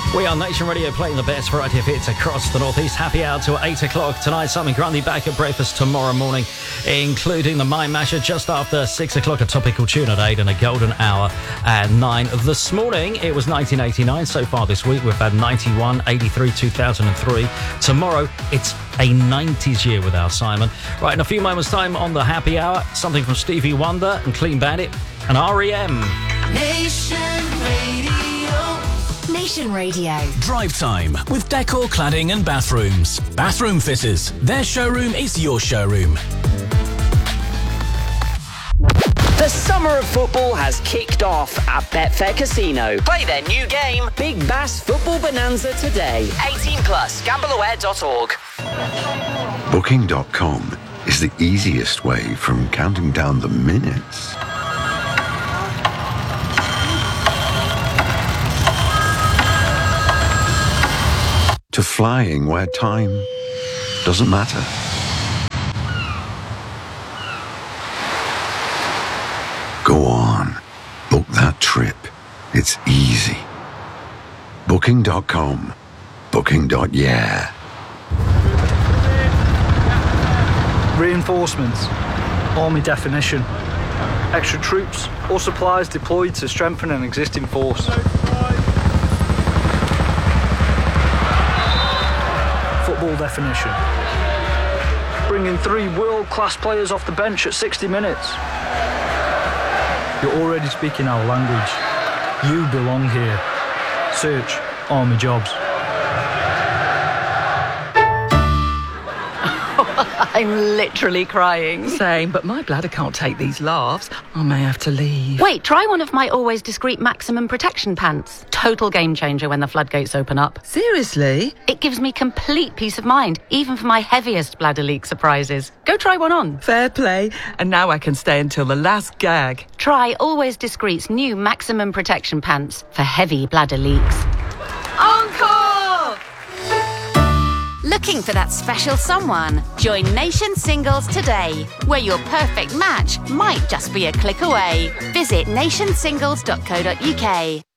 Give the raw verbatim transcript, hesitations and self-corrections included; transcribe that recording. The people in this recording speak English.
We are Nation Radio, playing the best variety of hits across the Northeast. Happy hour till eight o'clock tonight. Simon Grundy back at breakfast tomorrow morning, including the Mind Masher just after six o'clock, a topical tune at eight, and a golden hour at nine. This morning, it was nineteen eighty-nine. So far this week, we've had ninety-one, eighty-three, two thousand three. Tomorrow, it's a nineties year with our Simon. Right, in a few moments' time on the Happy Hour, something from Stevie Wonder and Clean Bandit and R E M. Nation Radio. Nation Radio. Drive Time with Decor Cladding and Bathrooms. Bathroom Fitters. Their showroom is your showroom. The summer of football has kicked off at Betfair Casino. Play their new game, Big Bass Football Bonanza, today. eighteen plus, gamble aware dot org. Booking dot com is the easiest way from counting down the minutes to flying where time doesn't matter. Go on, book that trip. It's easy. Booking dot com. Booking. Yeah. Reinforcements. Army definition. Extra troops or supplies deployed to strengthen an existing force. Football definition. Bringing three world-class players off the bench at sixty minutes. You're already speaking our language. You belong here. Search Army Jobs. I'm literally crying. Same, but my bladder can't take these laughs. I may have to leave. Wait, try one of my Always Discreet Maximum Protection pants. Total game changer when the floodgates open up. Seriously? It gives me complete peace of mind, even for my heaviest bladder leak surprises. Go try one on. Fair play. And now I can stay until the last gag. Try Always Discreet's new Maximum Protection pants for heavy bladder leaks. Encore! Looking for that special someone? Join Nation Singles today, where your perfect match might just be a click away. Visit nation singles dot co dot uk.